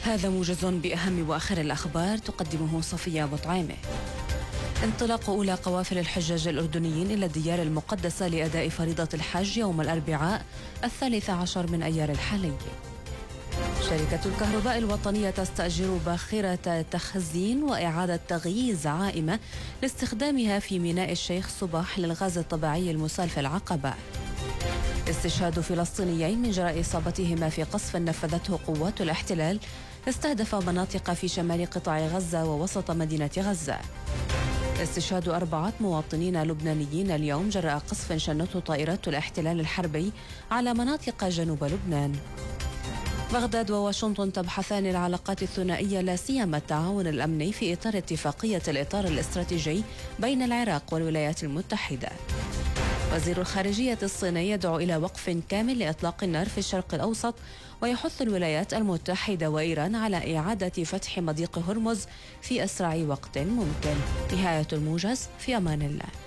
هذا موجز بأهم وآخر الأخبار تقدمه صفية مطعمة. انطلاق أولى قوافل الحجاج الأردنيين إلى الديار المقدسة لأداء فريضة الحج يوم الأربعاء 13 من أيار الحالي. شركة الكهرباء الوطنية تستأجر باخرة تخزين وإعادة تغييز عائمة لاستخدامها في ميناء الشيخ صباح للغاز الطبيعي المسال في العقبة. استشهاد فلسطينيين من جراء إصابتهما في قصف نفذته قوات الاحتلال استهدف مناطق في شمال قطاع غزة ووسط مدينة غزة. استشهاد 4 مواطنين لبنانيين اليوم جراء قصف شنته طائرات الاحتلال الحربي على مناطق جنوب لبنان. بغداد وواشنطن تبحثان العلاقات الثنائية لا سيما التعاون الأمني في إطار اتفاقية الإطار الاستراتيجي بين العراق والولايات المتحدة. وزير الخارجية الصيني يدعو إلى وقف كامل لإطلاق النار في الشرق الأوسط ويحث الولايات المتحدة وإيران على إعادة فتح مضيق هرمز في أسرع وقت ممكن. نهاية الموجز، في أمان الله.